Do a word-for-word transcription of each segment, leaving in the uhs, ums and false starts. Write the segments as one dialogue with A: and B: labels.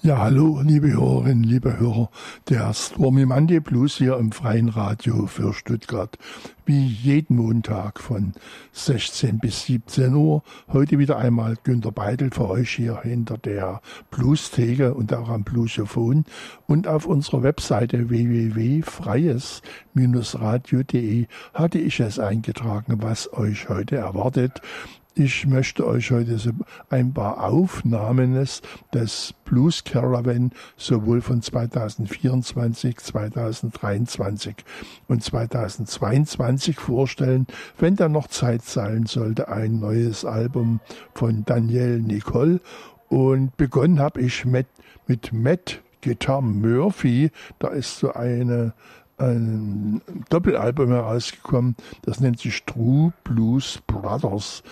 A: Ja, hallo, liebe Hörerinnen, liebe Hörer, der Stormy Monday Blues hier im Freien Radio für Stuttgart. Wie jeden Montag von sechzehn bis siebzehn Uhr. Heute wieder einmal Günter Beidel für euch hier hinter der Blues-Theke und auch am Bluesophon. Und auf unserer Webseite w w w punkt freies radio punkt de hatte ich es eingetragen, was euch heute erwartet. Ich möchte euch heute so ein paar Aufnahmen des Blues Caravan sowohl von zweitausendvierundzwanzig, zweitausenddreiundzwanzig und zweitausendzweiundzwanzig vorstellen, wenn dann noch Zeit sein sollte, ein neues Album von Daniel Nicole. Und begonnen habe ich mit, mit Matt Guitar Murphy. Da ist so eine ein Doppelalbum herausgekommen, das nennt sich True Blues Brothers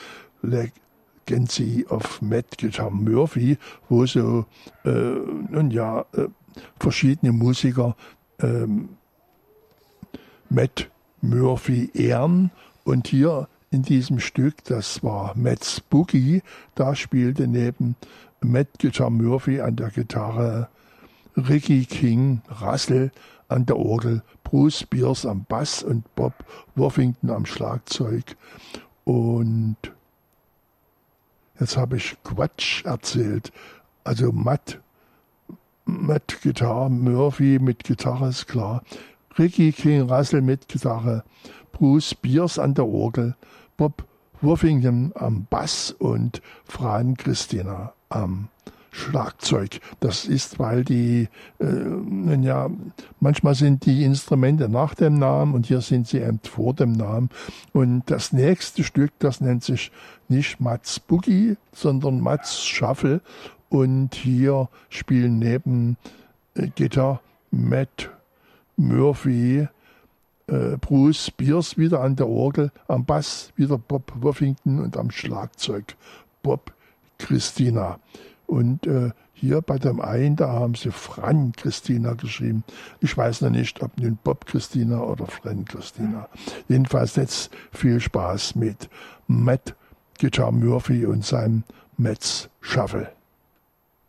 A: Legacy of Matt Guitar Murphy, wo so äh, nun ja äh, verschiedene Musiker ähm, Matt Murphy ehren. Und hier in diesem Stück, das war Matt's Boogie, da spielte neben Matt Guitar Murphy an der Gitarre Ricky King Russell an der Orgel, Bruce Spears am Bass und Bob Worthington am Schlagzeug. Und jetzt habe ich Quatsch erzählt. Also Matt, Matt Guitar Murphy mit Gitarre ist klar. Ricky King Russell mit Gitarre. Bruce Spears an der Orgel. Bob Worthington am Bass und Fran Christina am Schlagzeug. Das ist, weil die, äh, ja, manchmal sind die Instrumente nach dem Namen und hier sind sie eben vor dem Namen. Und das nächste Stück, das nennt sich nicht Matt's Boogie, sondern Matt's Shuffle. Und hier spielen neben äh, Gitarre Matt Murphy, äh, Bruce Spears wieder an der Orgel, am Bass wieder Bob Worthington und am Schlagzeug Bob Christina. Und äh, hier bei dem einen, da haben sie Fran Christina geschrieben. Ich weiß noch nicht, ob nun Bob Christina oder Fran Christina. Jedenfalls jetzt viel Spaß mit Matt Guitar Murphy und seinem Matt's Shuffle.